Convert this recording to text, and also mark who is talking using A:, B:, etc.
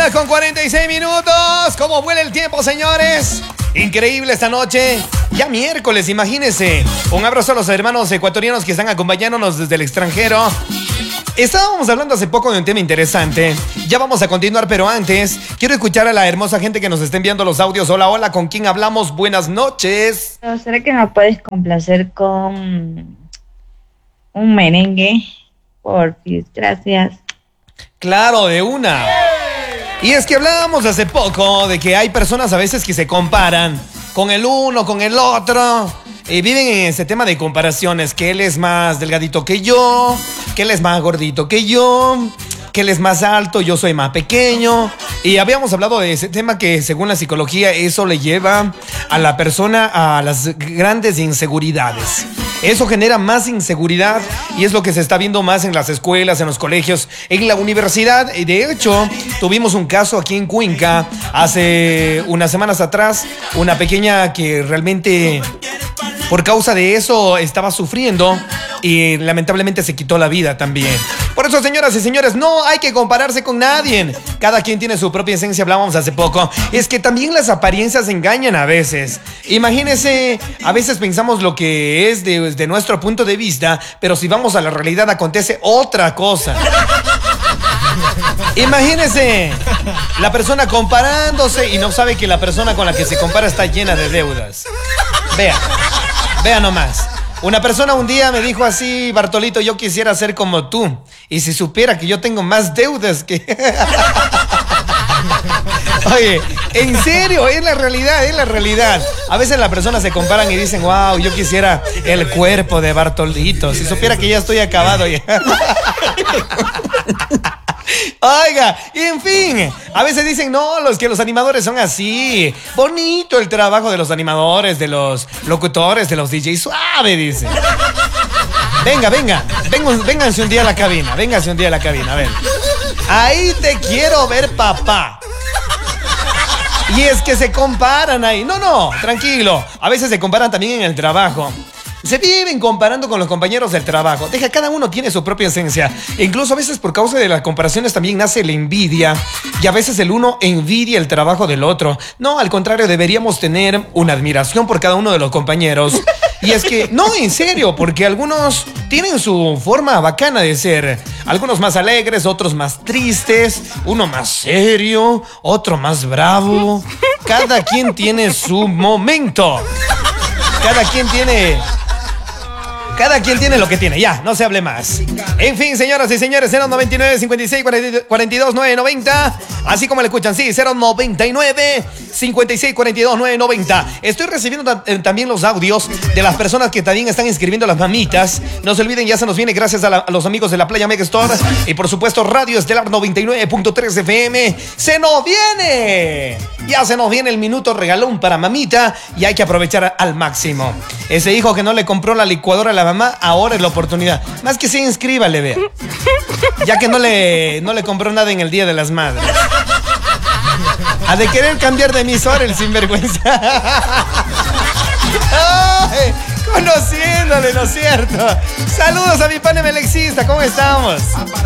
A: 1:46. ¿Cómo vuela el tiempo, señores? Increíble esta noche. Ya miércoles, imagínense. Un abrazo a los hermanos ecuatorianos que están acompañándonos desde el extranjero. Estábamos hablando hace poco de un tema interesante. Ya vamos a continuar, pero antes quiero escuchar a la hermosa gente que nos está enviando los audios. Hola, hola, ¿con quién hablamos? Buenas noches.
B: ¿Será que me puedes complacer con un merengue? Porfis, gracias.
A: Claro, de una. Y es que hablábamos hace poco de que hay personas a veces que se comparan con el uno, con el otro. Y viven en ese tema de comparaciones, que él es más delgadito que yo, que él es más gordito que yo, que él es más alto, yo soy más pequeño. Y habíamos hablado de ese tema que según la psicología eso le lleva a la persona a las grandes inseguridades. Eso genera más inseguridad y es lo que se está viendo más en las escuelas, en los colegios, en la universidad. Y de hecho, tuvimos un caso aquí en Cuenca hace unas semanas atrás, una pequeña que realmente por causa de eso estaba sufriendo y lamentablemente se quitó la vida también. Por eso, señoras y señores, no hay que compararse con nadie. Cada quien tiene su propia esencia, hablábamos hace poco. Es que también las apariencias engañan a veces. Imagínense, a veces pensamos lo que es desde nuestro punto de vista, pero si vamos a la realidad acontece otra cosa. Imagínense, la persona comparándose y no sabe que la persona con la que se compara está llena de deudas. Vea nomás. Una persona un día me dijo así: Bartolito, yo quisiera ser como tú. Y si supiera que yo tengo más deudas que... Oye, en serio, es la realidad. A veces las personas se comparan y dicen: wow, yo quisiera el cuerpo de Bartolito. Si supiera que ya estoy acabado ya. Oiga, y en fin, a veces dicen, no, los animadores son así. Bonito el trabajo de los animadores, de los locutores, de los DJs. Suave, dice. Vénganse un día a la cabina, a ver. Ahí te quiero ver, papá. Y es que se comparan ahí. No, tranquilo. A veces se comparan también en el trabajo. Se viven comparando con los compañeros del trabajo. Cada uno tiene su propia esencia. E incluso a veces por causa de las comparaciones también nace la envidia. Y a veces el uno envidia el trabajo del otro. No, al contrario, deberíamos tener una admiración por cada uno de los compañeros. Y es que, no, en serio, porque algunos tienen su forma bacana de ser. Algunos más alegres, otros más tristes, uno más serio, otro más bravo. Cada quien tiene su momento. Cada quien tiene lo que tiene. Ya, no se hable más. En fin, señoras y señores, 099 56 42 990. Así como le escuchan, sí, 099 56 42 990. Estoy recibiendo también los audios de las personas que también están inscribiendo a las mamitas. No se olviden, ya se nos viene gracias a los amigos de la Playa Mega Store. Y por supuesto, Radio Estelar 99.3 FM. ¡Se nos viene! Ya se nos viene el minuto regalón para mamita y hay que aprovechar al máximo. Ese hijo que no le compró la licuadora a la mamá, ahora es la oportunidad. Más que se inscriba, le vea. Ya que no le compró nada en el Día de las Madres. Ha de querer cambiar de emisora el sinvergüenza. Ay, conociéndole, ¿no es cierto? Saludos a mi pane melexista, ¿cómo estamos?